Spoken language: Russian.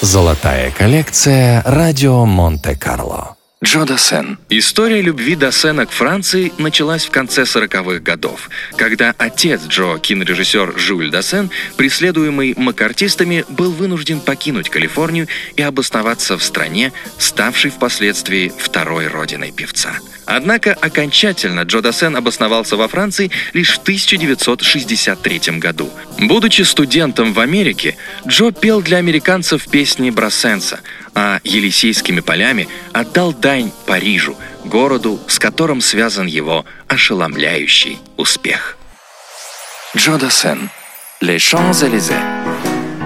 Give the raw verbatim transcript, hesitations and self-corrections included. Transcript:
Золотая коллекция «Радио Монте-Карло». Джо Дассен. История любви Дассена к Франции началась в конце сороковых годов, когда отец Джо, кинорежиссер Жюль Дассен, преследуемый маккартистами, был вынужден покинуть Калифорнию и обосноваться в стране, ставшей впоследствии второй родиной певца. Однако окончательно Джо Дассен обосновался во Франции лишь в тысяча девятьсот шестьдесят третьем году. Будучи студентом в Америке, Джо пел для американцев песни Брассенса, а Елисейскими полями отдал дань Парижу, городу, с которым связан его ошеломляющий успех. Джо Дассен. Les Champs-Élysées.